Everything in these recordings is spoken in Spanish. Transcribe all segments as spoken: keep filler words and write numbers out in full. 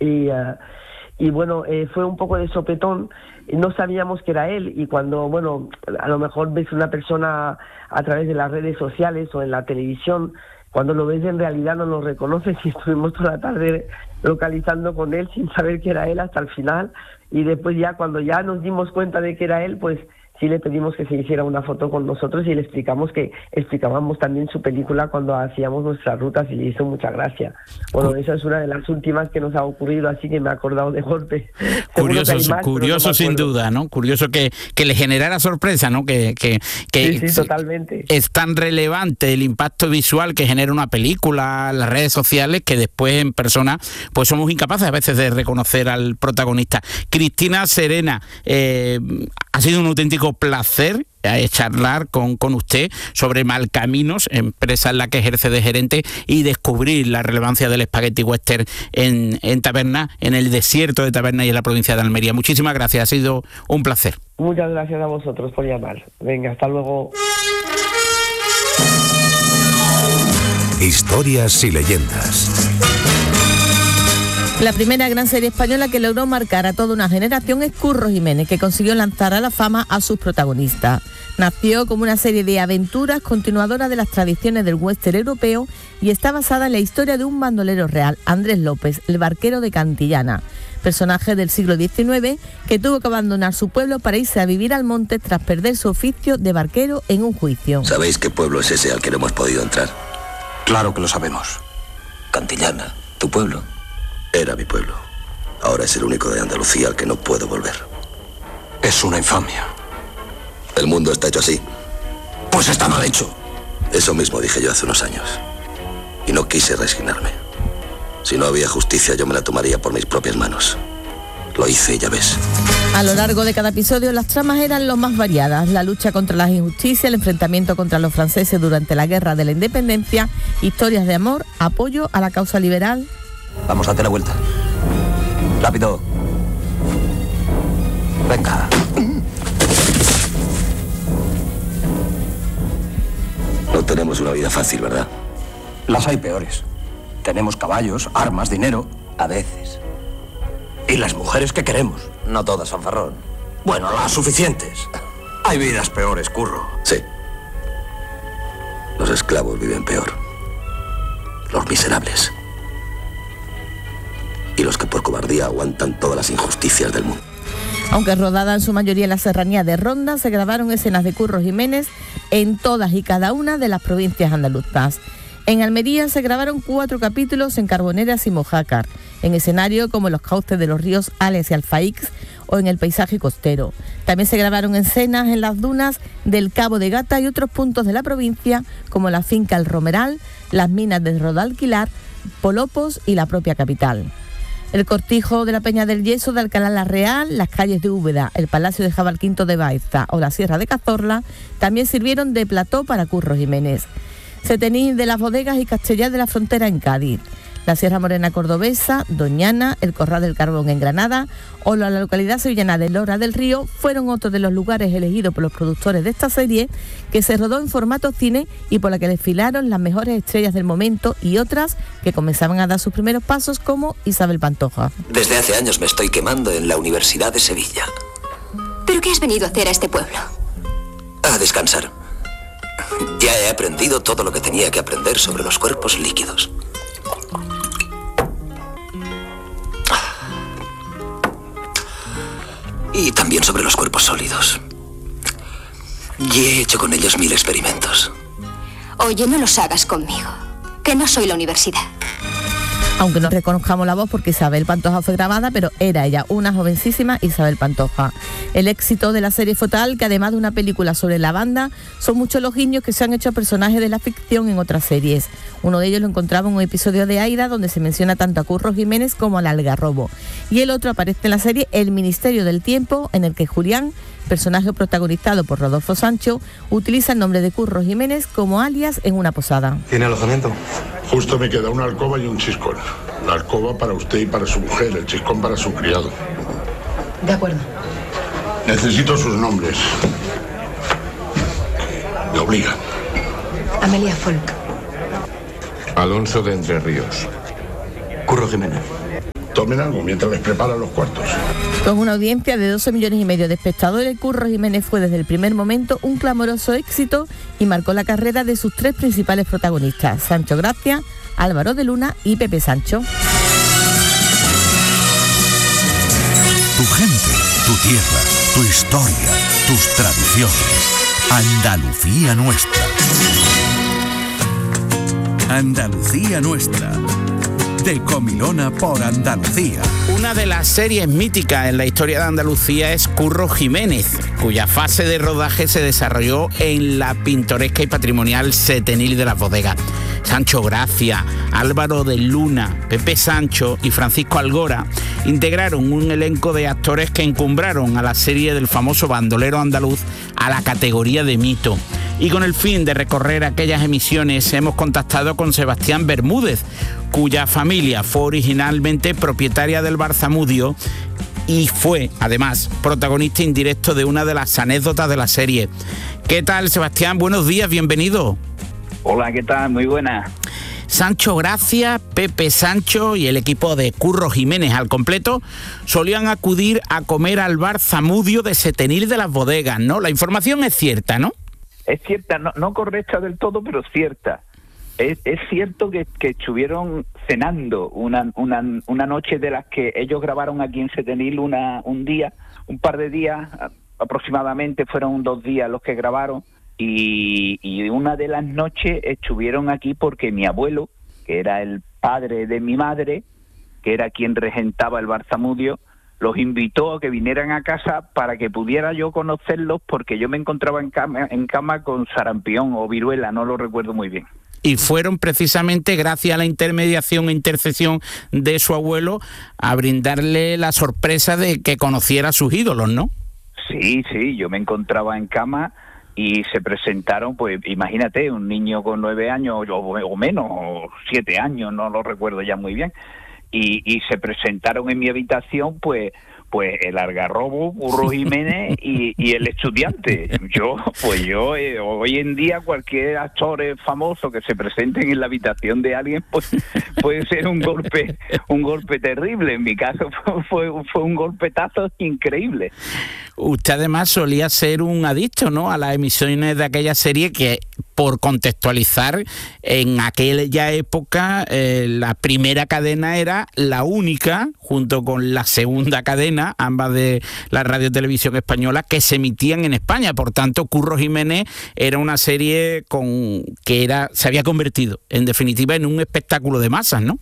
Y, uh, y bueno, eh, fue un poco de sopetón, no sabíamos que era él, y cuando, bueno, a lo mejor ves una persona a través de las redes sociales o en la televisión, cuando lo ves en realidad no lo reconoces, y estuvimos toda la tarde localizando con él sin saber que era él hasta el final, y después ya cuando ya nos dimos cuenta de que era él, pues sí le pedimos que se hiciera una foto con nosotros y le explicamos que explicábamos también su película cuando hacíamos nuestras rutas, y le hizo mucha gracia. Bueno, esa es una de las últimas que nos ha ocurrido, así que me he acordado de golpe. Curioso, más, curioso no sin duda, ¿no? Curioso que, que le generara sorpresa, ¿no? Que, que, que sí, sí, totalmente. Es tan relevante el impacto visual que genera una película, las redes sociales, que después en persona pues somos incapaces a veces de reconocer al protagonista. Cristina Serena, eh, ha sido un auténtico placer eh, charlar con, con usted sobre Malcaminos, empresa en la que ejerce de gerente, y descubrir la relevancia del Spaghetti Western en, en Taberna, en el desierto de Taberna y en la provincia de Almería. Muchísimas gracias, ha sido un placer. Muchas gracias a vosotros por llamar. Venga, hasta luego. Historias y leyendas. La primera gran serie española que logró marcar a toda una generación es Curro Jiménez, que consiguió lanzar a la fama a sus protagonistas. Nació como una serie de aventuras continuadora de las tradiciones del western europeo y está basada en la historia de un bandolero real, Andrés López, el barquero de Cantillana, personaje del siglo diecinueve que tuvo que abandonar su pueblo para irse a vivir al monte tras perder su oficio de barquero en un juicio. ¿Sabéis qué pueblo es ese al que no hemos podido entrar? Claro que lo sabemos. Cantillana, ¿tu pueblo? Era mi pueblo. Ahora es el único de Andalucía al que no puedo volver. Es una infamia. El mundo está hecho así. Pues está mal hecho. Eso mismo dije yo hace unos años. Y no quise resignarme. Si no había justicia, yo me la tomaría por mis propias manos. Lo hice y ya ves. A lo largo de cada episodio las tramas eran lo más variadas: la lucha contra las injusticias, el enfrentamiento contra los franceses durante la Guerra de la Independencia, historias de amor, apoyo a la causa liberal. Vamos, date la vuelta. Rápido. Venga. No tenemos una vida fácil, ¿verdad? Las hay peores. Tenemos caballos, armas, dinero. A veces. ¿Y las mujeres que queremos? No todas, fanfarrón. Bueno, las suficientes. Hay vidas peores, Curro. Sí. Los esclavos viven peor. Los miserables. Y los que por cobardía aguantan todas las injusticias del mundo. Aunque rodada en su mayoría en la serranía de Ronda, se grabaron escenas de Curro Jiménez en todas y cada una de las provincias andaluzas. En Almería se grabaron cuatro capítulos en Carboneras y Mojácar, en escenario como los cauces de los ríos Ales y Alfaix o en el paisaje costero. También se grabaron escenas en las dunas del Cabo de Gata y otros puntos de la provincia como la finca El Romeral, las minas de Rodalquilar, Polopos y la propia capital. El cortijo de la Peña del Yeso de Alcalá la Real, las calles de Úbeda, el Palacio de Jabalquinto de Baeza o la Sierra de Cazorla también sirvieron de plató para Curro Jiménez. Setenís de las Bodegas y Castellar de la Frontera en Cádiz, la Sierra Morena cordobesa, Doñana, el Corral del Carbón en Granada o la localidad sevillana de Lora del Río fueron otros de los lugares elegidos por los productores de esta serie, que se rodó en formato cine y por la que desfilaron las mejores estrellas del momento y otras que comenzaban a dar sus primeros pasos, como Isabel Pantoja. Desde hace años me estoy quemando en la Universidad de Sevilla. ¿Pero qué has venido a hacer a este pueblo? A descansar. Ya he aprendido todo lo que tenía que aprender sobre los cuerpos líquidos. Y también sobre los cuerpos sólidos. Y he hecho con ellos mil experimentos. Oye, no los hagas conmigo, que no soy la universidad. Aunque no reconozcamos la voz porque Isabel Pantoja fue grabada, pero era ella, una jovencísima Isabel Pantoja. El éxito de la serie fue tal que, además de una película sobre la banda, son muchos los guiños que se han hecho a personajes de la ficción en otras series. Uno de ellos lo encontraba en un episodio de Aida, donde se menciona tanto a Curro Jiménez como al Algarrobo. Y el otro aparece en la serie El Ministerio del Tiempo, en el que Julián, personaje protagonizado por Rodolfo Sancho, utiliza el nombre de Curro Jiménez como alias en una posada. ¿Tiene alojamiento? Justo me queda una alcoba y un chiscón. La alcoba para usted y para su mujer, el chiscón para su criado. De acuerdo. Necesito sus nombres. Me obligan. Amelia Folk. Alonso de Entre Ríos. Curro Jiménez. Tomen algo mientras les preparan los cuartos. Con una audiencia de doce millones y medio de espectadores, Curro Jiménez fue desde el primer momento un clamoroso éxito y marcó la carrera de sus tres principales protagonistas, Sancho Gracia, Álvaro de Luna y Pepe Sancho. Tu gente, tu tierra, tu historia, tus tradiciones. Andalucía nuestra. Andalucía nuestra. De Comilona por Andalucía. Una de las series míticas en la historia de Andalucía es Curro Jiménez, cuya fase de rodaje se desarrolló en la pintoresca y patrimonial Setenil de las Bodegas. Sancho Gracia, Álvaro de Luna, Pepe Sancho y Francisco Algora integraron un elenco de actores que encumbraron a la serie del famoso bandolero andaluz a la categoría de mito. Y con el fin de recorrer aquellas emisiones hemos contactado con Sebastián Bermúdez, cuya familia fue originalmente propietaria del Bar Zamudio y fue, además, protagonista indirecto de una de las anécdotas de la serie. ¿Qué tal, Sebastián? Buenos días, bienvenido. Hola, ¿qué tal? Muy buena. Sancho Gracia, Pepe Sancho y el equipo de Curro Jiménez al completo solían acudir a comer al Bar Zamudio de Setenil de las Bodegas, ¿no? La información es cierta, ¿no? Es cierta, no, no correcta del todo, pero cierta. Es, es cierto que, que estuvieron cenando una, una, una noche de las que ellos grabaron aquí en Setenil una, un día, un par de días aproximadamente, fueron dos días los que grabaron, y, y una de las noches estuvieron aquí porque mi abuelo, que era el padre de mi madre, que era quien regentaba el Bar Zamudio, los invitó a que vinieran a casa para que pudiera yo conocerlos, porque yo me encontraba en cama, en cama con sarampión o viruela, no lo recuerdo muy bien. Y fueron precisamente gracias a la intermediación e intercesión de su abuelo a brindarle la sorpresa de que conociera a sus ídolos, ¿no? Sí, sí, yo me encontraba en cama y se presentaron, pues imagínate, un niño con nueve años o, o menos, o siete años, no lo recuerdo ya muy bien. Y, y se presentaron en mi habitación, pues, pues el algarrobo, Curro Jiménez y, y el estudiante. Yo, pues yo, eh, hoy en día cualquier actor famoso que se presente en la habitación de alguien, pues puede ser un golpe, un golpe terrible. En mi caso fue, fue, fue un golpetazo increíble. Usted además solía ser un adicto, ¿no?, a las emisiones de aquella serie que, por contextualizar, en aquella época eh, la primera cadena era la única, junto con la segunda cadena, ambas de la Radio Televisión Española, que se emitían en España. Por tanto, Curro Jiménez era una serie con que era se había convertido, en definitiva, en un espectáculo de masas, ¿no?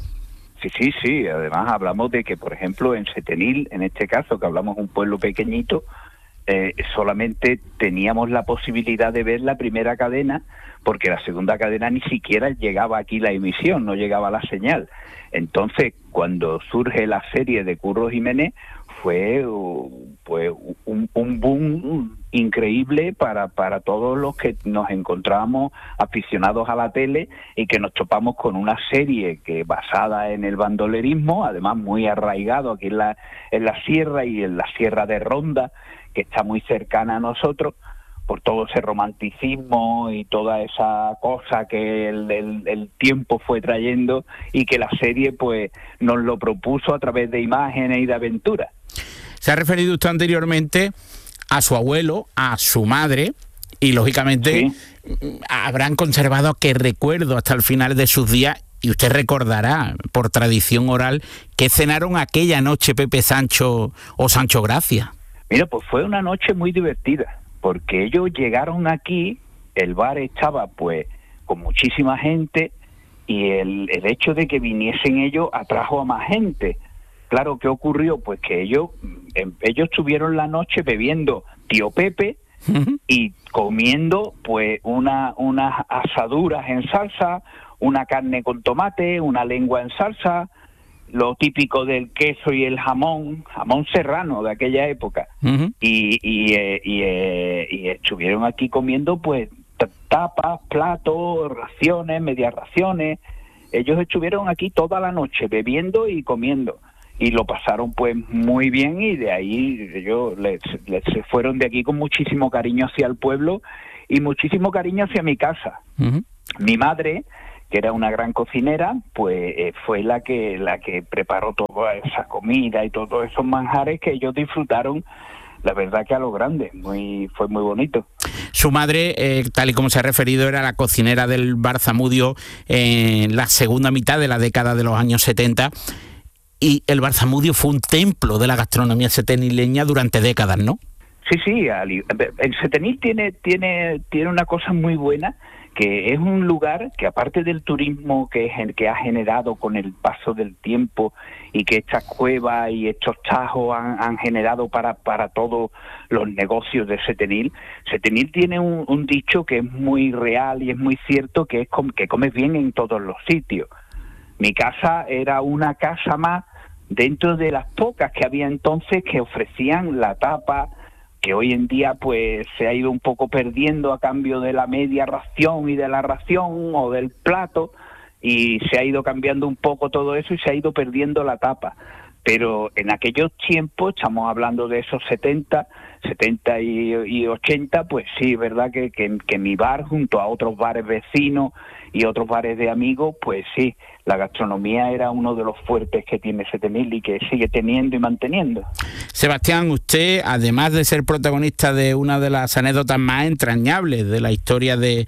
Sí, sí, sí. Además hablamos de que, por ejemplo, en Setenil, en este caso, que hablamos de un pueblo pequeñito, eh, solamente teníamos la posibilidad de ver la primera cadena, porque la segunda cadena ni siquiera llegaba aquí la emisión, no llegaba la señal. Entonces, cuando surge la serie de Curro Jiménez, fue pues, un, un boom increíble para, para todos los que nos encontrábamos aficionados a la tele y que nos topamos con una serie que basada en el bandolerismo, además muy arraigado aquí en la, en la sierra y en la sierra de Ronda, que está muy cercana a nosotros, por todo ese romanticismo y toda esa cosa que el, el, el tiempo fue trayendo y que la serie pues nos lo propuso a través de imágenes y de aventuras. Se ha referido usted anteriormente a su abuelo, a su madre, y lógicamente sí, habrán conservado aquel recuerdo hasta el final de sus días, y usted recordará, por tradición oral, que cenaron aquella noche Pepe Sancho o Sancho Gracia. Mira, pues fue una noche muy divertida, porque ellos llegaron aquí, el bar estaba pues con muchísima gente, y el, el hecho de que viniesen ellos atrajo a más gente. Claro, ¿qué ocurrió? Pues que ellos ellos estuvieron la noche bebiendo Tío Pepe uh-huh. y comiendo pues una unas asaduras en salsa, una carne con tomate, una lengua en salsa, lo típico del queso y el jamón, jamón serrano de aquella época. Uh-huh. Y, y, eh, y, eh, y estuvieron aquí comiendo pues tapas, platos, raciones, medias raciones. Ellos estuvieron aquí toda la noche bebiendo y comiendo. Y lo pasaron pues muy bien, y de ahí ellos les, les se fueron de aquí con muchísimo cariño hacia el pueblo y muchísimo cariño hacia mi casa. Uh-huh. Mi madre, que era una gran cocinera, pues eh, fue la que la que preparó toda esa comida y todos esos manjares que ellos disfrutaron, la verdad que a lo grande, muy fue muy bonito. Su madre, eh, tal y como se ha referido, era la cocinera del Bar Zamudio en la segunda mitad de la década de los años setenta, y el Bar Zamudio fue un templo de la gastronomía setenileña durante décadas, ¿no? Sí, sí, el Setenil tiene, tiene, tiene una cosa muy buena, que es un lugar que, aparte del turismo que, que ha generado con el paso del tiempo y que estas cuevas y estos tajos han, han generado para, para todos los negocios de Setenil, Setenil tiene un, un dicho que es muy real y es muy cierto, que es com, que comes bien en todos los sitios. Mi casa era una casa más dentro de las pocas que había entonces que ofrecían la tapa, que hoy en día pues se ha ido un poco perdiendo a cambio de la media ración y de la ración o del plato, y se ha ido cambiando un poco todo eso y se ha ido perdiendo la tapa. Pero en aquellos tiempos, estamos hablando de esos setenta, setenta y, y ochenta, pues sí, verdad que, que, que mi bar, junto a otros bares vecinos y otros bares de amigos, pues sí, la gastronomía era uno de los fuertes que tiene Setenil y que sigue teniendo y manteniendo. Sebastián, usted, además de ser protagonista de una de las anécdotas más entrañables de la historia de...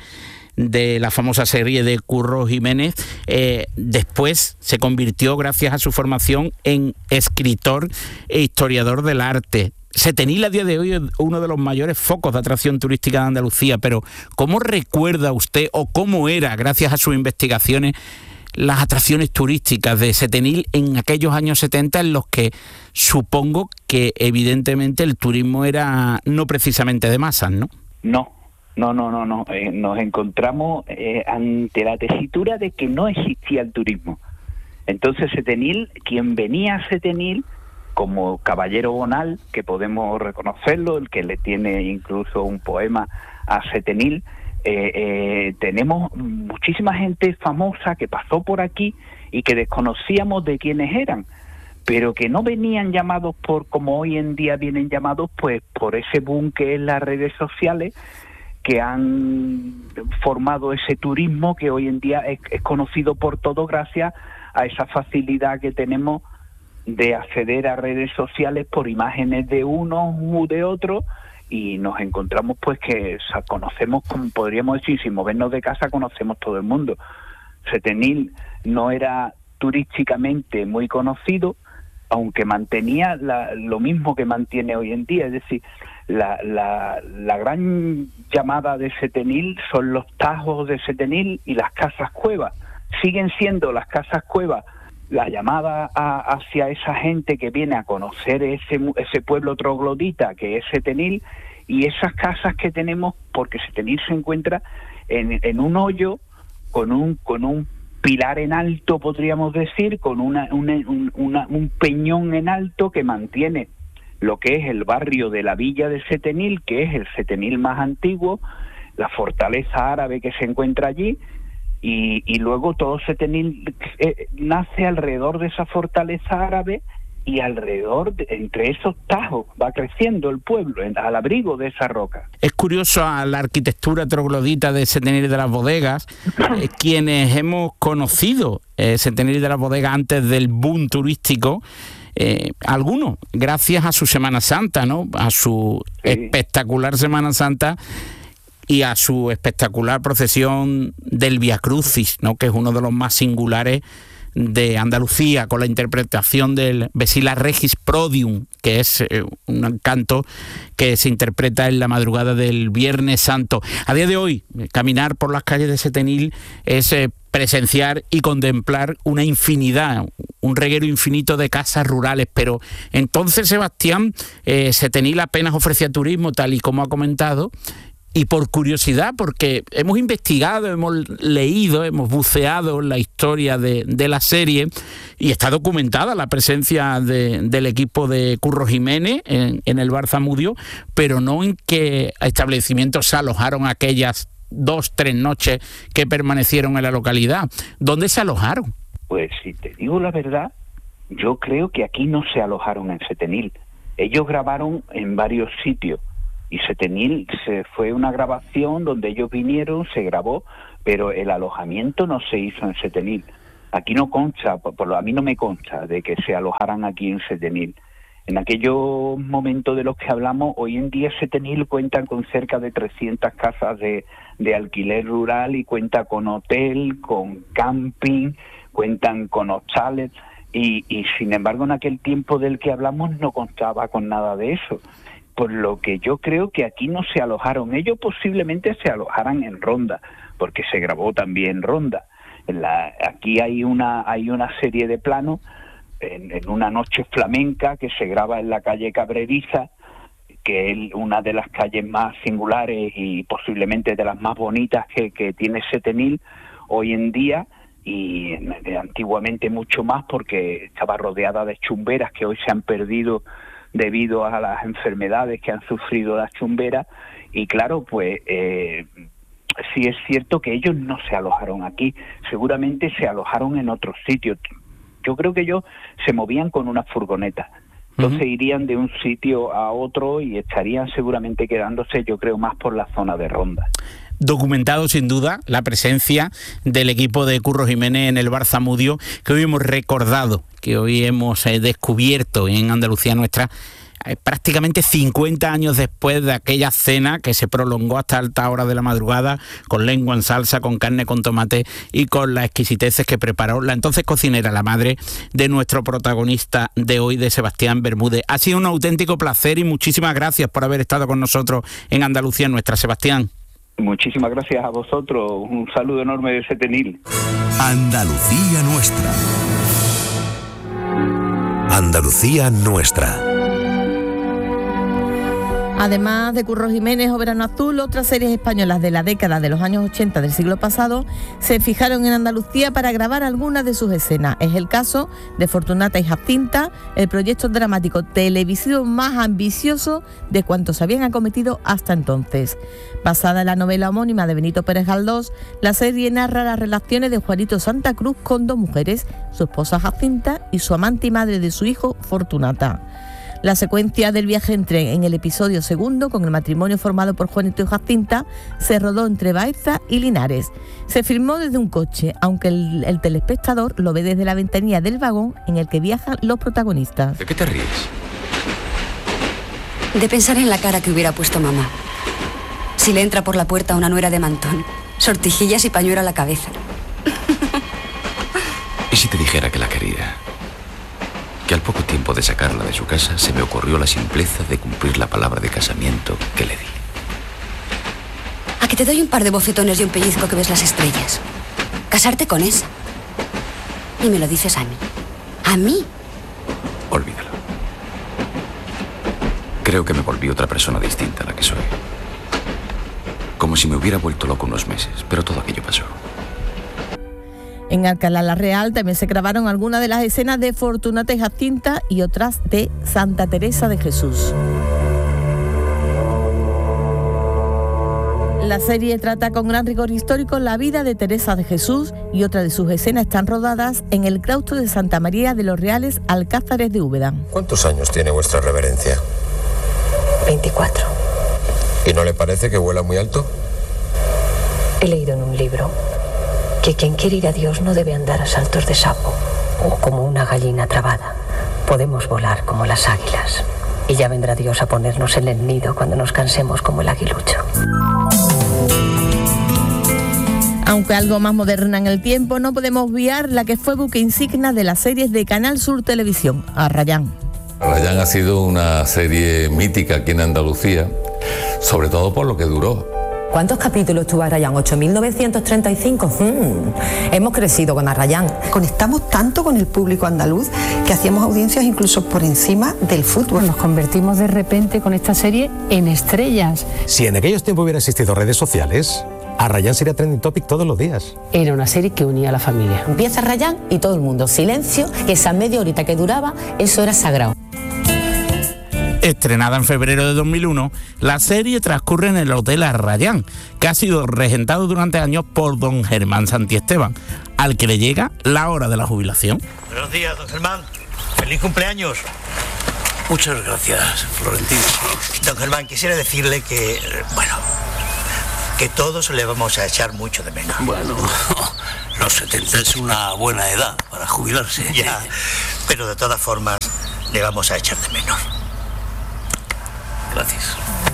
de la famosa serie de Curro Jiménez, eh, después se convirtió, gracias a su formación, en escritor e historiador del arte. Setenil a día de hoy es uno de los mayores focos de atracción turística de Andalucía, pero ¿cómo recuerda usted, o cómo era, gracias a sus investigaciones, las atracciones turísticas de Setenil en aquellos años setenta, en los que supongo que evidentemente el turismo era no precisamente de masas, ¿no? No. No, no, no, no. Eh, nos encontramos eh, ante la tesitura de que no existía el turismo. Entonces Setenil, quien venía a Setenil como caballero bonal, que podemos reconocerlo, el que le tiene incluso un poema a Setenil, eh, eh, tenemos muchísima gente famosa que pasó por aquí y que desconocíamos de quiénes eran, pero que no venían llamados por, como hoy en día vienen llamados, pues por ese boom que es las redes sociales, que han formado ese turismo que hoy en día es, es conocido por todo gracias a esa facilidad que tenemos de acceder a redes sociales por imágenes de unos u de otros, y nos encontramos pues que o sea, conocemos, como podríamos decir, sin movernos de casa conocemos todo el mundo. Setenil no era turísticamente muy conocido, aunque mantenía la, lo mismo que mantiene hoy en día, es decir, la, la, la gran llamada de Setenil son los tajos de Setenil y las casas cuevas. Siguen siendo las casas cuevas la llamada a, hacia esa gente que viene a conocer ese, ese pueblo troglodita que es Setenil, y esas casas que tenemos, porque Setenil se encuentra en, en un hoyo con un con un pilar en alto, podríamos decir, con una, una, un, una, un peñón en alto que mantiene lo que es el barrio de la villa de Setenil, que es el Setenil más antiguo, la fortaleza árabe que se encuentra allí, y, y luego todo Setenil eh, nace alrededor de esa fortaleza árabe, y alrededor, de, entre esos tajos, va creciendo el pueblo, en, al abrigo de esa roca. Es curioso a la arquitectura troglodita de Setenil de las Bodegas, eh, quienes hemos conocido eh, Setenil de las Bodegas antes del boom turístico, eh, algunos, gracias a su Semana Santa, ¿no? A su sí. espectacular Semana Santa y a su espectacular procesión del Via Crucis, ¿no? Que es uno de los más singulares de Andalucía, con la interpretación del Vesila Regis Prodium, que es eh, un canto que se interpreta en la madrugada del Viernes Santo. A día de hoy, caminar por las calles de Setenil es eh, presenciar y contemplar una infinidad, un reguero infinito de casas rurales, pero entonces, Sebastián, eh, Setenil apenas ofrecía turismo, tal y como ha comentado. Y por curiosidad, porque hemos investigado, hemos leído, hemos buceado en la historia de, de la serie, y está documentada la presencia de, del equipo de Curro Jiménez en, en el Bar Zamudio, pero no en qué establecimientos se alojaron aquellas dos, tres noches que permanecieron en la localidad. ¿Dónde se alojaron? Pues si te digo la verdad, yo creo que aquí no se alojaron en Setenil. Ellos grabaron en varios sitios. Y Setenil se fue una grabación donde ellos vinieron, se grabó, pero el alojamiento no se hizo en Setenil. Aquí no consta, por, por lo, a mí no me consta de que se alojaran aquí en Setenil. En aquellos momentos de los que hablamos, hoy en día Setenil cuenta con cerca de trescientas casas de, de alquiler rural y cuenta con hotel, con camping, cuentan con hostales y, y sin embargo en aquel tiempo del que hablamos no contaba con nada de eso. Por lo que yo creo que aquí no se alojaron. Ellos posiblemente se alojaran en Ronda, porque se grabó también en Ronda. En la, aquí hay una, hay una serie de planos En, en una noche flamenca que se graba en la calle Cabreriza, que es una de las calles más singulares y posiblemente de las más bonitas que, que tiene Setenil hoy en día, y antiguamente mucho más, porque estaba rodeada de chumberas que hoy se han perdido debido a las enfermedades que han sufrido las chumberas. Y claro, pues eh, sí es cierto que ellos no se alojaron aquí, seguramente se alojaron en otros sitios. Yo creo que ellos se movían con una furgoneta, entonces uh-huh. irían de un sitio a otro y estarían seguramente quedándose, yo creo, más por la zona de Ronda. Documentado sin duda la presencia del equipo de Curro Jiménez en el Bar Zamudio, que hoy hemos recordado, que hoy hemos eh, descubierto en Andalucía Nuestra, eh, prácticamente cincuenta años después de aquella cena que se prolongó hasta altas horas de la madrugada, con lengua en salsa, con carne con tomate y con las exquisiteces que preparó la entonces cocinera, la madre de nuestro protagonista de hoy, de Sebastián Bermúdez. Ha sido un auténtico placer y muchísimas gracias por haber estado con nosotros en Andalucía Nuestra, Sebastián. Muchísimas gracias a vosotros, un saludo enorme de Setenil. Andalucía Nuestra. Andalucía Nuestra. Además de Curro Jiménez o Verano Azul, otras series españolas de la década de los años ochenta del siglo pasado se fijaron en Andalucía para grabar algunas de sus escenas. Es el caso de Fortunata y Jacinta, el proyecto dramático televisivo más ambicioso de cuantos habían acometido hasta entonces. Basada en la novela homónima de Benito Pérez Galdós, la serie narra las relaciones de Juanito Santa Cruz con dos mujeres, su esposa Jacinta y su amante y madre de su hijo, Fortunata. La secuencia del viaje en tren en el episodio segundo, con el matrimonio formado por Juanito y Jacinta, se rodó entre Baeza y Linares. Se filmó desde un coche, aunque el, el telespectador lo ve desde la ventanilla del vagón en el que viajan los protagonistas. ¿De qué te ríes? De pensar en la cara que hubiera puesto mamá si le entra por la puerta una nuera de mantón, sortijillas y pañuelo a la cabeza. ¿Y si te dijera que la quería? Que al poco tiempo de sacarla de su casa se me ocurrió la simpleza de cumplir la palabra de casamiento que le di. A que te doy un par de bofetones y un pellizco que ves las estrellas. Casarte con esa. Y me lo dices a mí. ¿A mí? Olvídalo. Creo que me volví otra persona distinta a la que soy. Como si me hubiera vuelto loco unos meses, pero todo aquello pasó. En Alcalá la Real también se grabaron algunas de las escenas de Fortunata y Jacinta y otras de Santa Teresa de Jesús. La serie trata con gran rigor histórico la vida de Teresa de Jesús y otras de sus escenas están rodadas en el claustro de Santa María de los Reales Alcázares de Úbeda. ¿Cuántos años tiene vuestra reverencia? veinticuatro. ¿Y no le parece que vuela muy alto? He leído en un libro que quien quiere ir a Dios no debe andar a saltos de sapo o como una gallina trabada. Podemos volar como las águilas y ya vendrá Dios a ponernos en el nido cuando nos cansemos como el aguilucho. Aunque algo más moderna en el tiempo, no podemos obviar la que fue buque insignia de las series de Canal Sur Televisión, Arrayán. Arrayán ha sido una serie mítica aquí en Andalucía, sobre todo por lo que duró. ¿Cuántos capítulos tuvo Arrayán? ¿ocho mil novecientos treinta y cinco? Hmm. Hemos crecido con Arrayán. Conectamos tanto con el público andaluz que hacíamos audiencias incluso por encima del fútbol. Nos convertimos de repente con esta serie en estrellas. Si en aquellos tiempos hubiera existido redes sociales, Arrayán sería trending topic todos los días. Era una serie que unía a la familia. Empieza Arrayán y todo el mundo, silencio, que esa media horita que duraba, eso era sagrado. Estrenada en febrero de dos mil uno, la serie transcurre en el Hotel Arrayán, que ha sido regentado durante años por don Germán Santiesteban, al que le llega la hora de la jubilación. Buenos días, don Germán. ¡Feliz cumpleaños! Muchas gracias, Florentino. Don Germán, quisiera decirle que, bueno, que todos le vamos a echar mucho de menos. Bueno, los setenta es una buena edad para jubilarse. Ya, pero de todas formas le vamos a echar de menos. Gracias.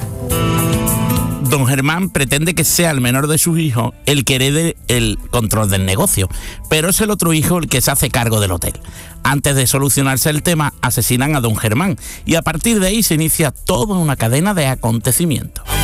Don Germán pretende que sea el menor de sus hijos el que herede el control del negocio, pero es el otro hijo el que se hace cargo del hotel. Antes de solucionarse el tema, asesinan a don Germán y a partir de ahí se inicia toda una cadena de acontecimientos.